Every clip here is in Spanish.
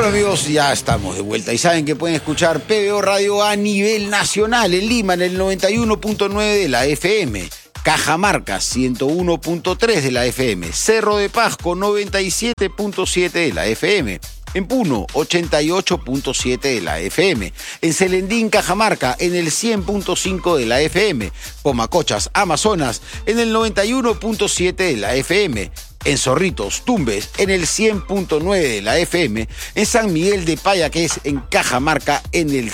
Bueno amigos, ya estamos de vuelta y saben que pueden escuchar PBO Radio a nivel nacional en Lima en el 91.9 de la FM, Cajamarca 101.3 de la FM, Cerro de Pasco 97.7 de la FM, en Puno 88.7 de la FM, en Celendín, Cajamarca en el 100.5 de la FM, Comacochas, Amazonas en el 91.7 de la FM, en Zorritos, Tumbes, en el 100.9 de la FM, en San Miguel de Payaqués, en Cajamarca, en el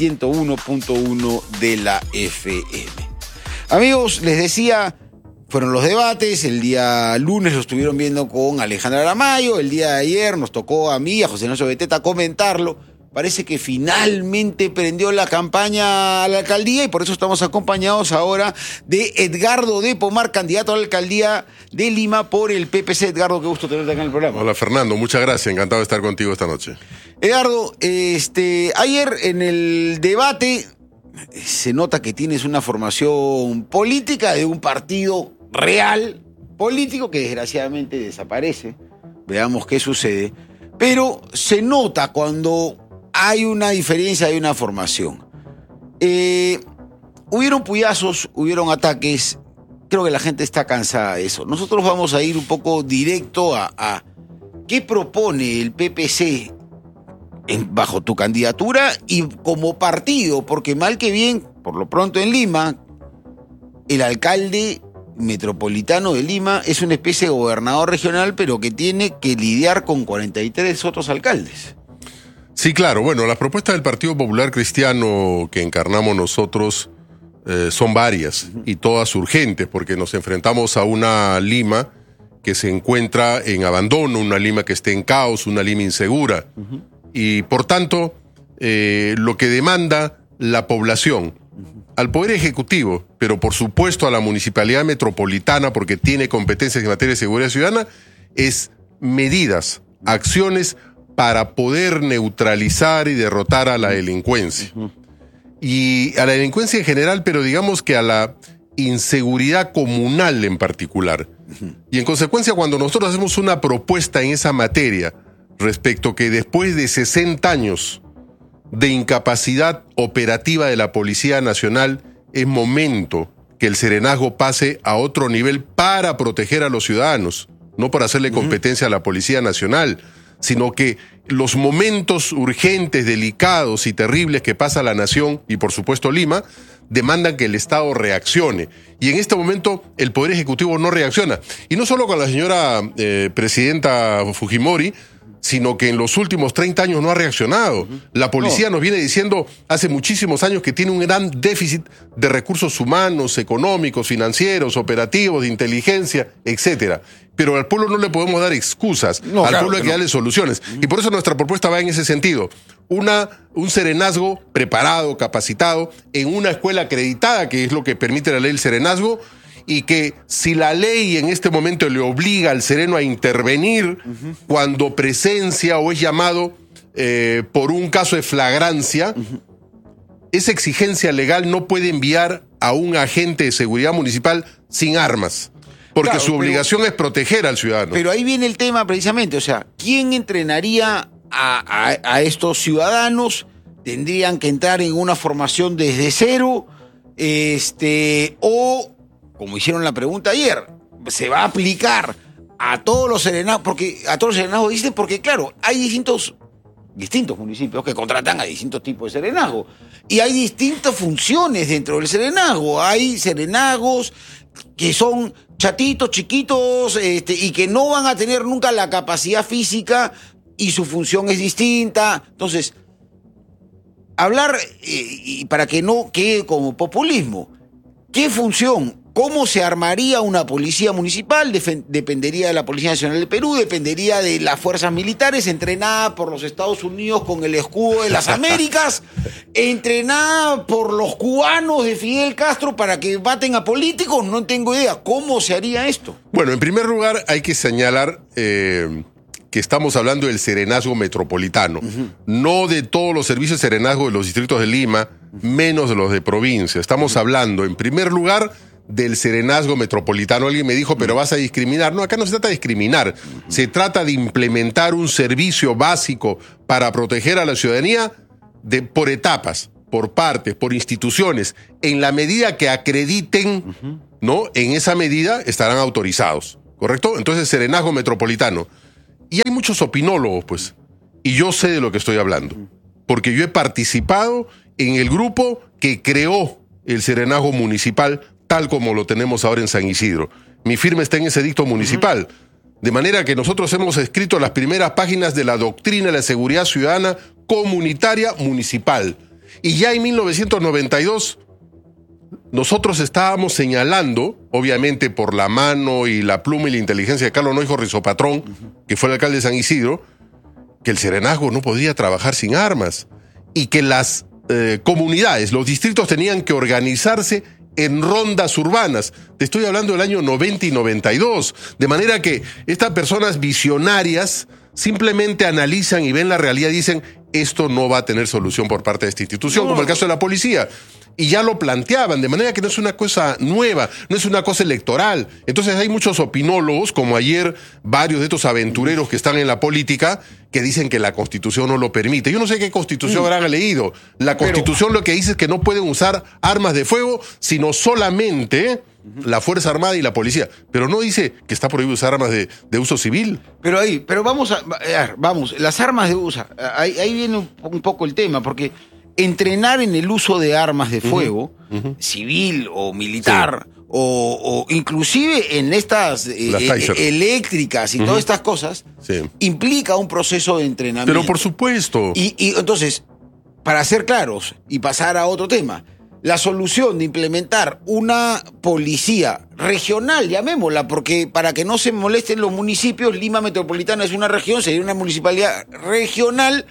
101.1 de la FM. Amigos, les decía, fueron los debates, el día lunes lo estuvieron viendo con Alejandra Aramayo, el día de ayer nos tocó a mí, a José Ignacio Beteta, comentarlo. Parece que finalmente prendió la campaña a la alcaldía y por eso estamos acompañados ahora de Edgardo de Pomar, candidato a la alcaldía de Lima por el PPC. Edgardo, qué gusto tenerte acá en el programa. Hola Fernando, muchas gracias, encantado de estar contigo esta noche. Edgardo, ayer en el debate se nota que tienes una formación política de un partido real político que desgraciadamente desaparece. Veamos qué sucede. Pero se nota cuando hay una diferencia, hay una formación. Hubieron puyazos, hubieron ataques. Creo que la gente está cansada de eso. Nosotros vamos a ir un poco directo a qué propone el PPC bajo tu candidatura y como partido, porque mal que bien, por lo pronto en Lima, el alcalde metropolitano de Lima es una especie de gobernador regional, pero que tiene que lidiar con 43 otros alcaldes. Sí, claro. Bueno, las propuestas del Partido Popular Cristiano que encarnamos nosotros son varias y todas urgentes, porque nos enfrentamos a una Lima que se encuentra en abandono, una Lima que esté en caos, una Lima insegura. Y por tanto, lo que demanda la población al Poder Ejecutivo, pero por supuesto a la Municipalidad Metropolitana, porque tiene competencias en materia de seguridad ciudadana, es medidas, acciones para poder neutralizar y derrotar a la delincuencia. Y a la delincuencia en general, pero digamos que a la inseguridad comunal en particular. Y en consecuencia, cuando nosotros hacemos una propuesta en esa materia, respecto que después de 60 años de incapacidad operativa de la Policía Nacional, es momento que el serenazgo pase a otro nivel para proteger a los ciudadanos, no para hacerle competencia a la Policía Nacional, sino que los momentos urgentes, delicados y terribles que pasa la nación, y por supuesto Lima, demandan que el Estado reaccione. Y en este momento el Poder Ejecutivo no reacciona. Y no solo con la señora presidenta Fujimori, sino que en los últimos 30 años no ha reaccionado. La policía nos viene diciendo hace muchísimos años que tiene un gran déficit de recursos humanos, económicos, financieros, operativos, de inteligencia, etcétera. Pero al pueblo no le podemos dar excusas, pueblo hay que darle soluciones. Y por eso nuestra propuesta va en ese sentido. Un serenazgo preparado, capacitado, en una escuela acreditada, que es lo que permite la ley del serenazgo, y que si la ley en este momento le obliga al sereno a intervenir cuando presencia o es llamado por un caso de flagrancia, esa exigencia legal no puede enviar a un agente de seguridad municipal sin armas, porque claro, su obligación es proteger al ciudadano. Pero ahí viene el tema precisamente, o sea, ¿quién entrenaría a estos ciudadanos? ¿Tendrían que entrar en una formación desde cero? O como hicieron la pregunta ayer, se va a aplicar a todos los serenazgos, porque claro, hay distintos municipios que contratan a distintos tipos de serenazgo y hay distintas funciones dentro del serenazgo. Hay serenazgos que son chatitos, chiquitos, y que no van a tener nunca la capacidad física y su función es distinta. Entonces, hablar, y para que no quede como populismo, ¿qué función? ¿Cómo se armaría una policía municipal? Dependería de la Policía Nacional de Perú, dependería de las fuerzas militares, entrenada por los Estados Unidos con el escudo de las Américas, entrenada por los cubanos de Fidel Castro para que baten a políticos. No tengo idea. ¿Cómo se haría esto? Bueno, en primer lugar hay que señalar que estamos hablando del serenazgo metropolitano, no de todos los servicios de serenazgo de los distritos de Lima, menos de los de provincia. Estamos hablando, en primer lugar, del Serenazgo Metropolitano. Alguien me dijo, pero vas a discriminar. No, acá no se trata de discriminar. Se trata de implementar un servicio básico para proteger a la ciudadanía por etapas, por partes, por instituciones. En la medida que acrediten, ¿no? En esa medida estarán autorizados, ¿correcto? Entonces, Serenazgo Metropolitano. Y hay muchos opinólogos, pues, y yo sé de lo que estoy hablando, porque yo he participado en el grupo que creó el Serenazgo Municipal, tal como lo tenemos ahora en San Isidro. Mi firma está en ese edicto municipal. De manera que nosotros hemos escrito las primeras páginas de la doctrina de la seguridad ciudadana comunitaria municipal. Y ya en 1992 nosotros estábamos señalando, obviamente por la mano y la pluma y la inteligencia de Carlos Noijo Rizopatrón, que fue el alcalde de San Isidro, que el Serenazgo no podía trabajar sin armas y que las comunidades, los distritos tenían que organizarse en rondas urbanas. Te estoy hablando del año 90 y 92. De manera que estas personas visionarias simplemente analizan y ven la realidad y dicen, esto no va a tener solución por parte de esta institución, como el caso de la policía. Y ya lo planteaban, de manera que no es una cosa nueva, no es una cosa electoral. Entonces hay muchos opinólogos, como ayer varios de estos aventureros que están en la política, que dicen que la Constitución no lo permite. Yo no sé qué Constitución habrán leído. La Constitución lo que dice es que no pueden usar armas de fuego, sino solamente la Fuerza Armada y la policía. Pero no dice que está prohibido usar armas de uso civil. Pero vamos, las armas de uso, ahí viene un poco el tema, porque entrenar en el uso de armas de fuego, civil o militar, o inclusive en estas eléctricas y todas estas cosas, implica un proceso de entrenamiento. Pero por supuesto. Y entonces, para ser claros y pasar a otro tema, la solución de implementar una policía regional, llamémosla, porque para que no se molesten los municipios, Lima Metropolitana es una región, sería una municipalidad regional,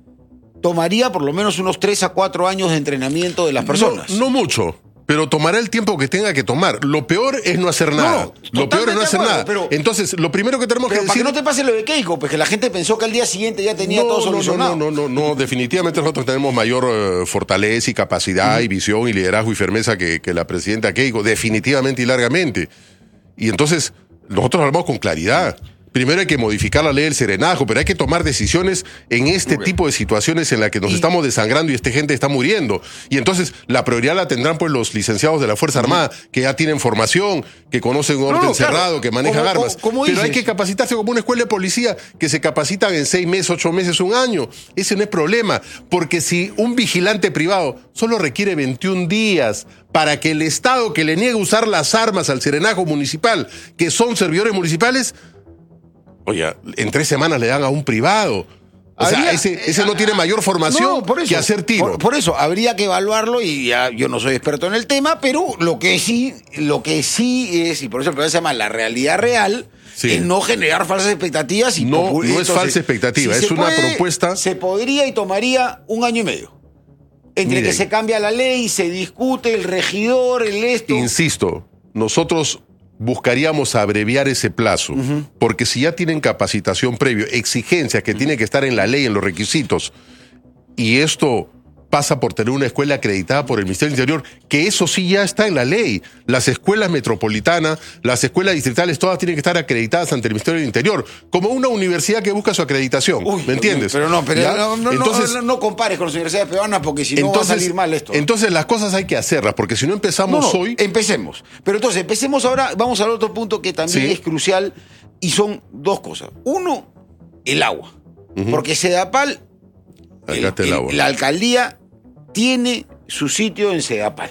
tomaría por lo menos unos 3 a 4 años de entrenamiento de las personas. No mucho, pero tomará el tiempo que tenga que tomar. Lo peor es no hacer nada. Lo peor es no hacer nada. Entonces, lo primero que tenemos que decir... Para que no te pase lo de Keiko, pues que la gente pensó que al día siguiente ya tenía todo solucionado. No, definitivamente nosotros tenemos mayor fortaleza y capacidad y visión y liderazgo y firmeza que la presidenta Keiko, definitivamente y largamente. Y entonces, nosotros hablamos con claridad. Primero hay que modificar la ley del Serenazgo, pero hay que tomar decisiones en este tipo de situaciones en las que nos estamos desangrando y esta gente está muriendo. Y entonces la prioridad la tendrán pues los licenciados de la Fuerza Armada, que ya tienen formación, que conocen un orden cerrado, que manejan armas. Pero hay que capacitarse como una escuela de policía, que se capacitan en 6 meses, 8 meses, 1 año. Ese no es problema, porque si un vigilante privado solo requiere 21 días para que el Estado que le niegue usar las armas al Serenazgo municipal, que son servidores municipales, oye, en 3 semanas le dan a un privado. O sea, ese no tiene mayor formación que hacer tiro. Por eso, habría que evaluarlo, y ya yo no soy experto en el tema, pero lo que sí es, y por eso el programa se llama La Realidad Real, es no generar falsas expectativas. Y no es falsa expectativa, es una propuesta. Se podría y tomaría 1 año y medio. Entre que se cambia la ley, se discute, el regidor, Insisto, nosotros buscaríamos abreviar ese plazo, porque si ya tienen capacitación previa, exigencias que tienen que estar en la ley, en los requisitos, y esto pasa por tener una escuela acreditada por el Ministerio del Interior, que eso sí ya está en la ley. Las escuelas metropolitanas, las escuelas distritales, todas tienen que estar acreditadas ante el Ministerio del Interior, como una universidad que busca su acreditación. ¿Me entiendes? Pero no compares con las universidades peruanas, porque si no va a salir mal esto. Entonces las cosas hay que hacerlas, porque si no empezamos hoy... Empecemos. Pero entonces, empecemos ahora, vamos al otro punto que también es crucial, y son 2 cosas. Uno, el agua. Porque Sedapal, la alcaldía tiene su sitio en Sedapal.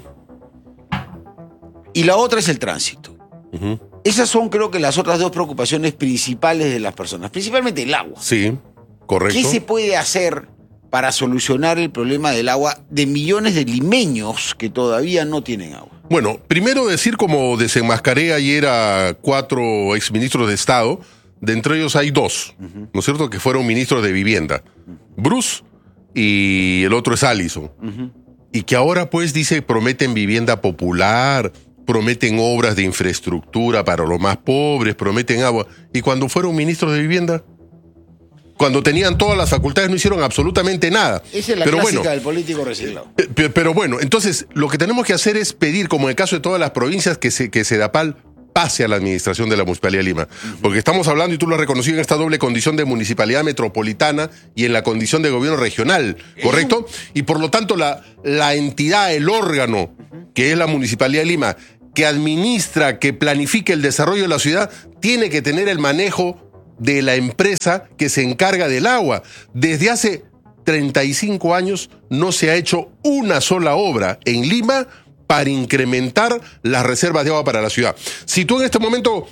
Y la otra es el tránsito. Esas son, creo que, las otras 2 preocupaciones principales de las personas, principalmente el agua. Sí, correcto. ¿Qué se puede hacer para solucionar el problema del agua de millones de limeños que todavía no tienen agua? Bueno, primero decir, como desenmascaré ayer a 4 exministros de Estado, de entre ellos hay 2, ¿no es cierto?, que fueron ministros de Vivienda. Bruce y el otro es Allison. Y que ahora pues dice, prometen vivienda popular, prometen obras de infraestructura para los más pobres, prometen agua. ¿Y cuando fueron ministros de Vivienda? cuando tenían todas las facultades no hicieron absolutamente nada. Esa es la clásica del político reciclado. Pero bueno, entonces lo que tenemos que hacer es pedir, como en el caso de todas las provincias, que Sedapal pase a la administración de la Municipalidad de Lima. Porque estamos hablando, y tú lo has reconocido, en esta doble condición de municipalidad metropolitana y en la condición de gobierno regional, ¿correcto? Y por lo tanto la entidad, el órgano, que es la Municipalidad de Lima, que administra, que planifique el desarrollo de la ciudad, tiene que tener el manejo de la empresa que se encarga del agua. Desde hace 35 años no se ha hecho una sola obra en Lima para incrementar las reservas de agua para la ciudad. Si tú en este momento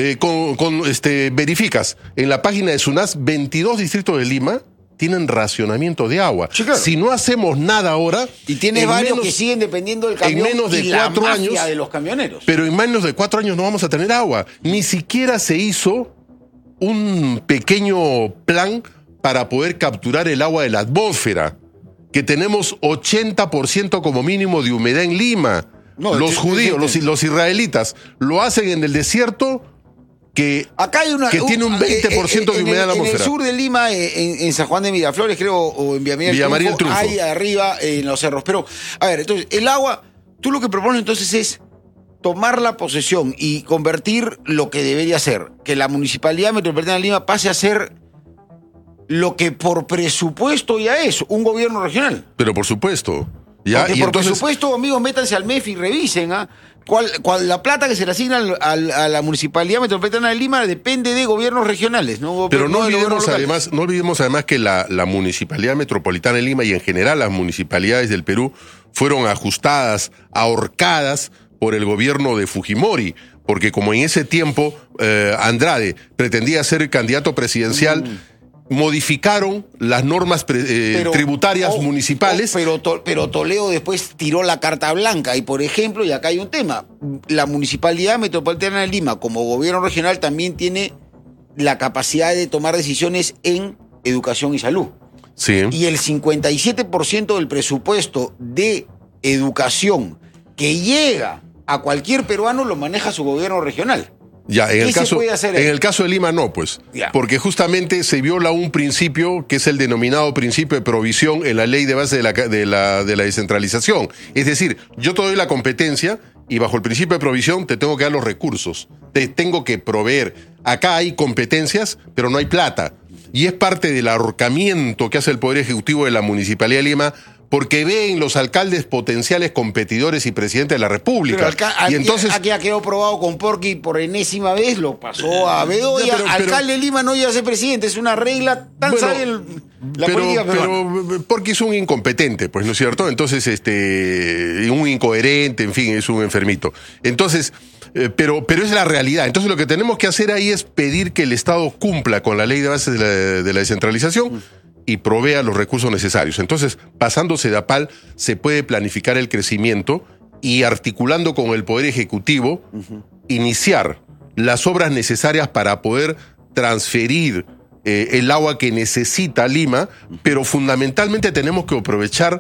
verificas en la página de SUNAS, 22 distritos de Lima tienen racionamiento de agua. Sí, claro. Si no hacemos nada ahora... Y tienes varios que siguen dependiendo del camión en menos de 4 años, de los camioneros. Pero en menos de 4 años no vamos a tener agua. Ni siquiera se hizo un pequeño plan para poder capturar el agua de la atmósfera, que tenemos 80% como mínimo de humedad en Lima. No, los judíos, los israelitas, lo hacen en el desierto que tiene un 20% de humedad en la atmósfera. En el sur de Lima, en San Juan de Miraflores, creo, o en Villamaría del Triunfo, hay arriba en los cerros. Pero, a ver, entonces, el agua, tú lo que propones entonces es tomar la posesión y convertir lo que debería ser, que la Municipalidad Metropolitana de Lima pase a ser lo que por presupuesto ya es, un gobierno regional. Pero por supuesto. Ya, porque por presupuesto, amigos, métanse al MEF y revisen, cuál la plata que se le asigna a la Municipalidad Metropolitana de Lima depende de gobiernos regionales. Pero no olvidemos además que la Municipalidad Metropolitana de Lima y en general las municipalidades del Perú fueron ajustadas, ahorcadas por el gobierno de Fujimori, porque como en ese tiempo Andrade pretendía ser candidato presidencial, modificaron las normas tributarias municipales. Pero Toledo después tiró la carta blanca y, por ejemplo, y acá hay un tema, la Municipalidad Metropolitana de Lima como gobierno regional también tiene la capacidad de tomar decisiones en educación y salud. Sí. Y el 57% del presupuesto de educación que llega a cualquier peruano lo maneja su gobierno regional. Ya, en el caso de Lima no, pues, porque justamente se viola un principio que es el denominado principio de provisión en la ley de base de la descentralización. Es decir, yo te doy la competencia y bajo el principio de provisión te tengo que dar los recursos, te tengo que proveer. Acá hay competencias, pero no hay plata. Y es parte del ahorcamiento que hace el Poder Ejecutivo de la Municipalidad de Lima, porque ven los alcaldes potenciales competidores y presidentes de la República. Y entonces aquí ha quedado probado con Porqui por enésima vez, lo pasó a Bedoya, alcalde de Lima no llega a ser presidente, es una regla tan sabe la política peruana. Pero Porqui es un incompetente, pues, ¿no es cierto? Entonces, un incoherente, en fin, es un enfermito. Entonces, pero es la realidad. Entonces lo que tenemos que hacer ahí es pedir que el Estado cumpla con la ley de base de la descentralización y provea los recursos necesarios. Entonces, pasando Sedapal, se puede planificar el crecimiento y articulando con el Poder Ejecutivo, iniciar las obras necesarias para poder transferir el agua que necesita Lima, pero fundamentalmente tenemos que aprovechar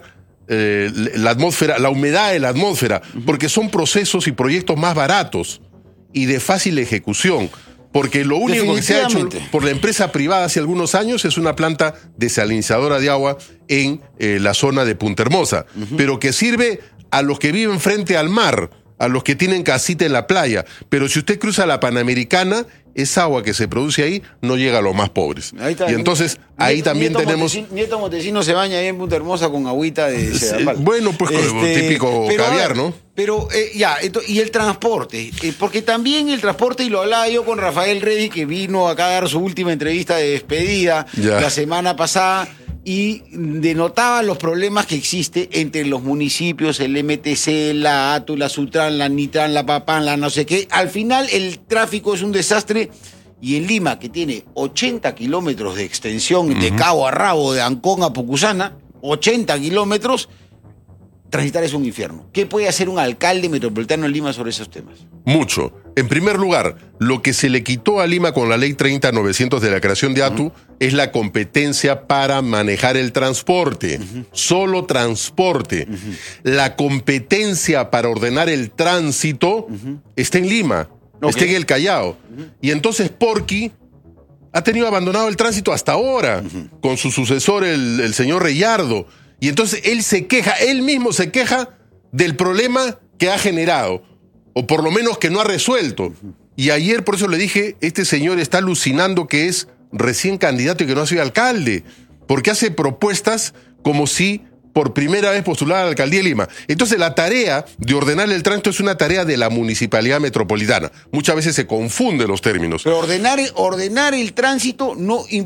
la atmósfera, la humedad de la atmósfera, porque son procesos y proyectos más baratos y de fácil ejecución. Porque lo único que se ha hecho por la empresa privada hace algunos años es una planta desalinizadora de agua en la zona de Punta Hermosa, pero que sirve a los que viven frente al mar, a los que tienen casita en la playa. Pero si usted cruza la Panamericana, esa agua que se produce ahí no llega a los más pobres. Y entonces ahí también tenemos... Nieto Montesinos se baña ahí en Punta Hermosa con agüita de Sedapal. Bueno, pues típico caviar, ¿no? Pero y el transporte, porque también el transporte, y lo hablaba yo con Rafael Redi, que vino acá a dar su última entrevista de despedida la semana pasada, y denotaba los problemas que existe entre los municipios, el MTC, la ATU, la Sutran, la Nitran, la Papán, la no sé qué. Al final el tráfico es un desastre, y en Lima, que tiene 80 kilómetros de extensión de cabo a rabo, de Ancón a Pucusana, 80 kilómetros, transitar es un infierno. ¿Qué puede hacer un alcalde metropolitano en Lima sobre esos temas? Mucho. En primer lugar, lo que se le quitó a Lima con la ley 30.900 de la creación de ATU es la competencia para manejar el transporte. Solo transporte. La competencia para ordenar el tránsito está en Lima, está en el Callao. Y entonces Porqui ha tenido abandonado el tránsito hasta ahora, con su sucesor, el señor Reyardo. Y entonces él mismo se queja del problema que ha generado, o por lo menos que no ha resuelto. Y ayer por eso le dije, este señor está alucinando que es recién candidato y que no ha sido alcalde, porque hace propuestas como si por primera vez postulara a la alcaldía de Lima. Entonces la tarea de ordenar el tránsito es una tarea de la municipalidad metropolitana. Muchas veces se confunden los términos. Pero ordenar el tránsito no